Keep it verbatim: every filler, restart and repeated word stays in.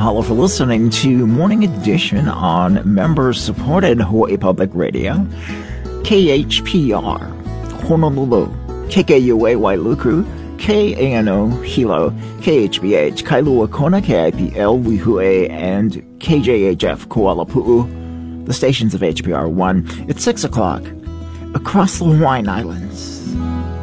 mahalo for listening to Morning Edition on member-supported Hawaii Public Radio, K H P R, Honolulu, K K U A Wailuku, K A N O Hilo, K H B H Kailua Kona, K I P L Wihue, and K J H F Kuala Pu'u, the stations of H P R one. It's six o'clock across the Hawaiian Islands.